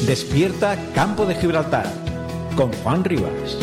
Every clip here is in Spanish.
Despierta Campo de Gibraltar con Juan Rivas.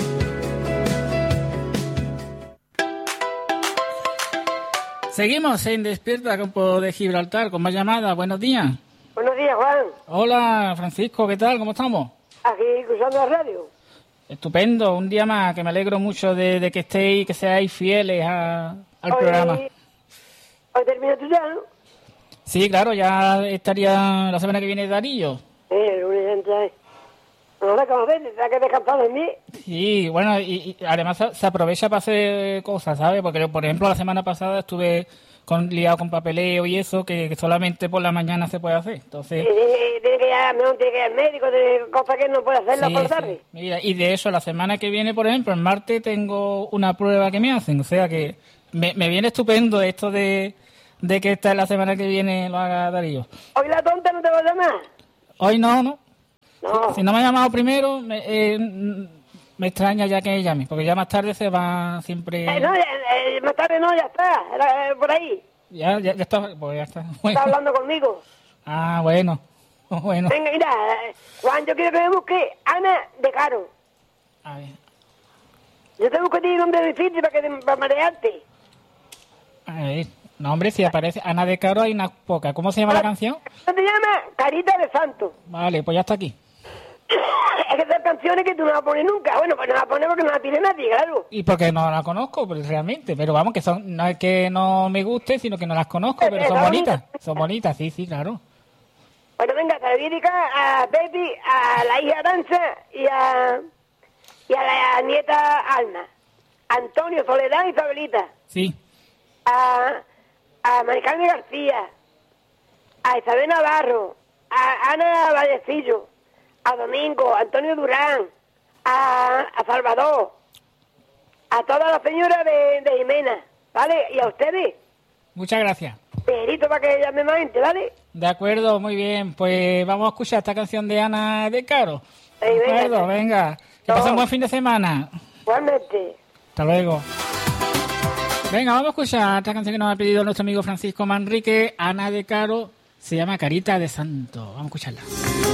Seguimos en Despierta Campo de Gibraltar con más llamadas. Buenos días. Buenos días, Juan. Hola, Francisco, ¿qué tal? ¿Cómo estamos? Aquí cruzando la radio. Estupendo, un día más, que me alegro mucho de que estéis, que seáis fieles al programa. Hoy termina tú ya, ¿no? Sí, claro, ya estaría la semana que viene Darío. El lunes ya entra. No la acabo de ver, tendrá que descansar de mí. Sí, bueno, y además se aprovecha para hacer cosas, ¿sabes? Porque, por ejemplo, la semana pasada estuve liado con papeleo y eso, que solamente por la mañana se puede hacer. Entonces, Tiene que ir al médico, de cosas que no puede hacerlas por la tarde. Sí. Mira, y de eso, la semana que viene, por ejemplo, el martes tengo una prueba que me hacen. O sea que me viene estupendo esto de que esta la semana que viene lo haga Darío. Hoy la tonta no te va a llamar. Hoy no. No. Si no me ha llamado primero, me extraña ya que llame, porque ya más tarde se va siempre... Más tarde no, ya está. Por ahí. Ya está, pues ya está. Bueno. Está hablando conmigo. Ah, bueno. Venga, mira, Juan, yo quiero que me busque Ana de Caro. A ver. Yo te busco a ti un nombre difícil para marearte. A ver. No, hombre, si aparece Ana de Caro hay una poca. ¿Cómo se llama la canción? ¿Cómo te llama? Carita de Santo. Vale, pues ya está aquí. Es que esas canciones que tú no vas a poner nunca. Bueno, pues no las pones porque no las pide nadie, claro. Y porque no la conozco, pues, realmente. Pero vamos, que no es que no me guste, sino que no las conozco, pero son bonitas. Son bonitas, sí, claro. Bueno, venga, se la dedica a Pepi, a la hija Aranza y a la nieta Alma. Antonio, Soledad y Isabelita. Sí. A Maricarmen García, a Isabel Navarro, a Ana Vallecillo, a Domingo, a Antonio Durán, a Salvador, a todas las señoras de Jimena, ¿vale? Y a ustedes. Muchas gracias. Perito para que llame más gente, ¿vale? De acuerdo, muy bien. Pues vamos a escuchar esta canción de Ana de Caro. Sí, De acuerdo, venga. Que pasen un buen fin de semana. Igualmente. Hasta luego. Venga, vamos a escuchar esta canción que nos ha pedido nuestro amigo Francisco Manrique. Ana de Caro, se llama Carita de Santo. Vamos a escucharla.